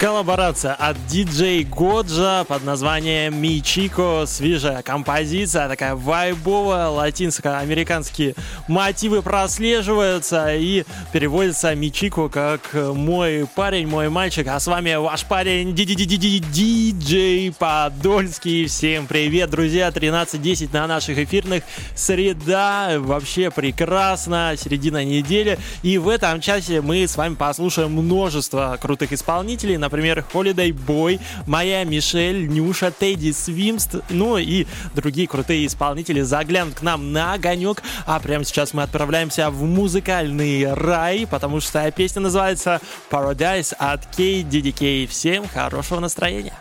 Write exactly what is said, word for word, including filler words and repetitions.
Коллаборация от диджей Годжа под названием Мичико. Свежая композиция, такая вайбовая, латинско-американские мотивы прослеживаются и переводится Мичико как «мой парень, мой мальчик». А с вами ваш парень диджей Подольский. Всем привет, друзья. тринадцать десять на наших эфирных. Среда, вообще прекрасно, середина недели. И в этом часе мы с вами послушаем множество крутых исполнителей. Например, Holiday Boy, Моя Мишель, Нюша, Тедди Свимст, ну и другие крутые исполнители заглянут к нам на огонек. А прямо сейчас мы отправляемся в музыкальный рай, потому что песня называется Paradise от кей ди ди кей. Всем хорошего настроения.